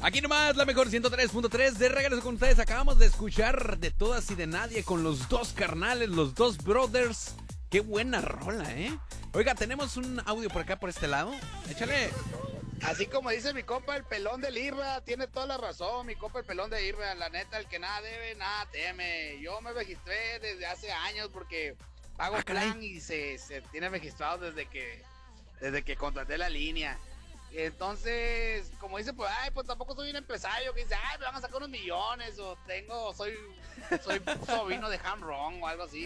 Aquí nomás la mejor 103.3 de regreso con ustedes. Acabamos de escuchar De Todas y de Nadie con los dos carnales, los dos brothers. Qué buena rola, ¿eh? Oiga, tenemos un audio por acá, por este lado. Échale. Así como dice mi compa el pelón del Irra, tiene toda la razón, mi compa el pelón de Irra, la neta, el que nada debe, nada teme. Yo me registré desde hace años porque pago plan y se tiene registrado desde que contraté la línea. Entonces, como dice, pues, pues tampoco soy un empresario que dice, me van a sacar unos millones, o soy sobrino de Ham Ron o algo así.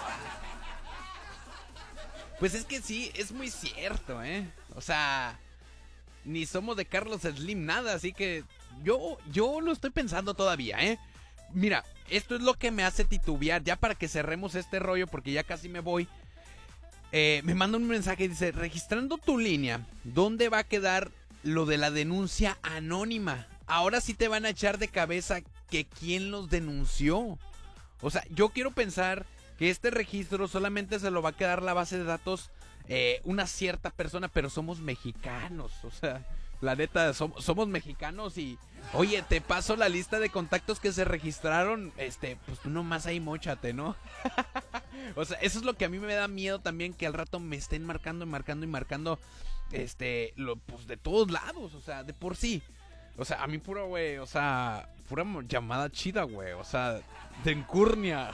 Pues es que sí, es muy cierto, ¿eh? O sea, ni somos de Carlos Slim nada, así que yo lo estoy pensando todavía, ¿eh? Mira, esto es lo que me hace titubear, ya para que cerremos este rollo, porque ya casi me voy. Me manda un mensaje y dice, registrando tu línea, ¿dónde va a quedar lo de la denuncia anónima? Ahora sí te van a echar de cabeza que quién los denunció. O sea, yo quiero pensar que este registro solamente se lo va a quedar la base de datos una cierta persona, pero somos mexicanos. O sea, la neta, somos mexicanos y... Oye, te paso la lista de contactos que se registraron, pues tú nomás ahí móchate, ¿no? O sea, eso es lo que a mí me da miedo también, que al rato me estén marcando, pues de todos lados, o sea, de por sí. O sea, a mí pura, güey, o sea, pura llamada chida, güey, o sea, de encurnia.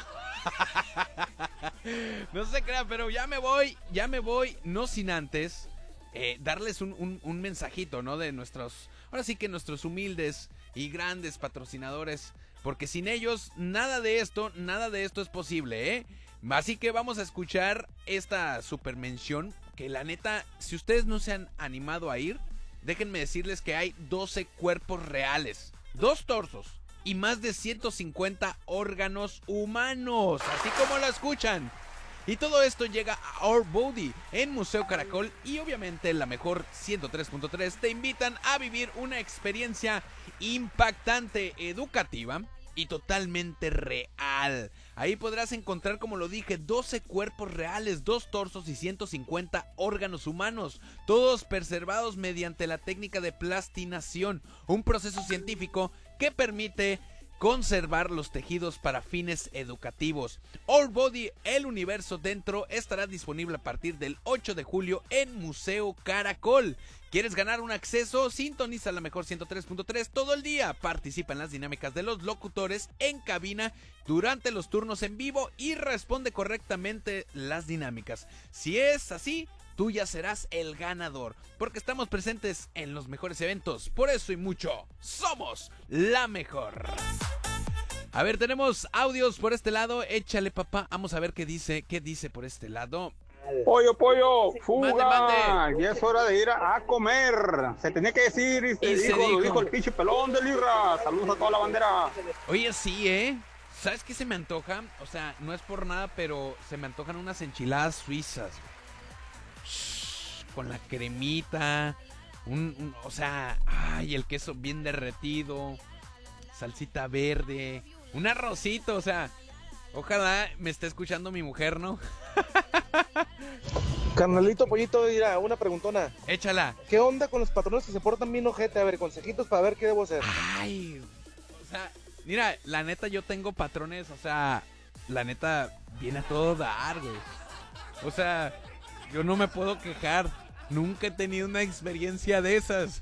No se crea, pero ya me voy, no sin antes darles un mensajito, ¿no? De nuestros, ahora sí que nuestros humildes y grandes patrocinadores, porque sin ellos nada de esto es posible, ¿eh? Así que vamos a escuchar esta super mención, que la neta, si ustedes no se han animado a ir, déjenme decirles que hay 12 cuerpos reales, 2 torsos y más de 150 órganos humanos, así como lo escuchan. Y todo esto llega a Our Body en Museo Caracol, y obviamente la mejor 103.3 te invitan a vivir una experiencia impactante, educativa y totalmente real. Ahí podrás encontrar, como lo dije, 12 cuerpos reales, 2 torsos y 150 órganos humanos, todos preservados mediante la técnica de plastinación, un proceso científico que permite conservar los tejidos para fines educativos. Our Body, el universo dentro, estará disponible a partir del 8 de julio en Museo Caracol. ¿Quieres ganar un acceso? Sintoniza la mejor 103.3 todo el día. Participa en las dinámicas de los locutores en cabina durante los turnos en vivo y responde correctamente las dinámicas. Si es así, tú ya serás el ganador, porque estamos presentes en los mejores eventos. Por eso y mucho, somos la mejor. A ver, tenemos audios por este lado. Échale, papá. Vamos a ver qué dice por este lado. Pollo, fuga. Mande. Ya es hora de ir a comer. Se tenía que decir y se dijo el pinche pelón del Irra. Saludos a toda la bandera. Oye, sí, ¿eh? ¿Sabes qué se me antoja? O sea, no es por nada, pero se me antojan unas enchiladas suizas. Con la cremita, o sea, ay, el queso bien derretido, salsita verde, un arrocito, o sea, ojalá me esté escuchando mi mujer, ¿no? Carnalito, pollito, mira, una preguntona. Échala. ¿Qué onda con los patrones que se portan bien ojete? A ver, consejitos para ver qué debo hacer. Ay, o sea, mira, la neta yo tengo patrones, o sea, la neta viene a todo dar, güey. O sea, yo no me puedo quejar. Nunca he tenido una experiencia de esas.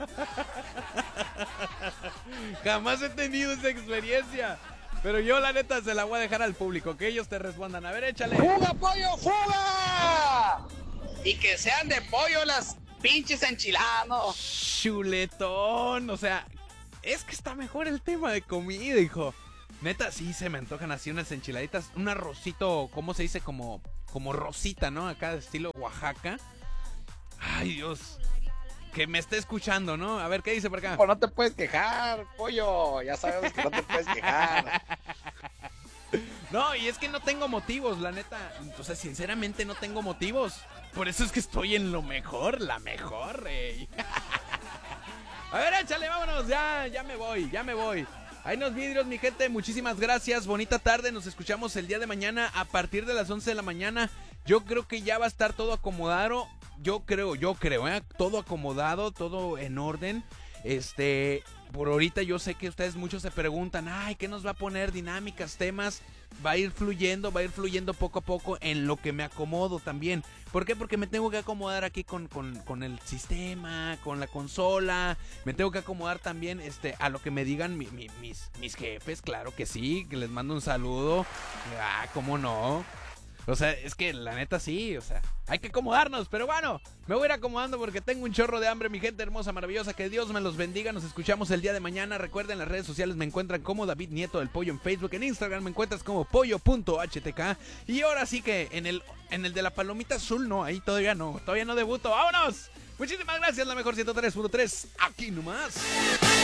Jamás he tenido esa experiencia. Pero yo la neta se la voy a dejar al público, que ellos te respondan. A ver, échale. ¡Fuga, pollo, fuga! Y que sean de pollo las pinches enchiladas, ¿no? Chuletón. O sea, es que está mejor el tema de comida, hijo. Neta, sí se me antojan así unas enchiladitas. Un arrocito, ¿cómo se dice? Como rosita, ¿no? Acá de estilo Oaxaca. Ay, Dios. Que me esté escuchando, ¿no? A ver, ¿qué dice por acá? Pues no te puedes quejar, pollo. Ya sabes que no te puedes quejar. No, y es que no tengo motivos, la neta. O sea, sinceramente no tengo motivos. Por eso es que estoy en lo mejor, la mejor, rey. A ver, échale, vámonos. Ya me voy. Ahí nos vidrios, mi gente. Muchísimas gracias. Bonita tarde. Nos escuchamos el día de mañana a partir de las 11 de la mañana. Yo creo que ya va a estar todo acomodado. Yo creo, todo acomodado, todo en orden. Por ahorita yo sé que ustedes muchos se preguntan, ay, ¿qué nos va a poner? Dinámicas, temas. Va a ir fluyendo poco a poco en lo que me acomodo también. ¿Por qué? Porque me tengo que acomodar aquí con el sistema, con la consola. Me tengo que acomodar también a lo que me digan mis jefes, claro que sí, que les mando un saludo. ¿Cómo no? O sea, es que la neta sí, o sea, hay que acomodarnos, pero bueno, me voy a ir acomodando porque tengo un chorro de hambre, mi gente hermosa, maravillosa, que Dios me los bendiga, nos escuchamos el día de mañana, recuerden, las redes sociales me encuentran como David Nieto del Pollo en Facebook, en Instagram me encuentras como pollo.htk, y ahora sí que en el de la palomita azul, no, ahí todavía no debuto, ¡vámonos! Muchísimas gracias, la mejor 103.3, aquí nomás.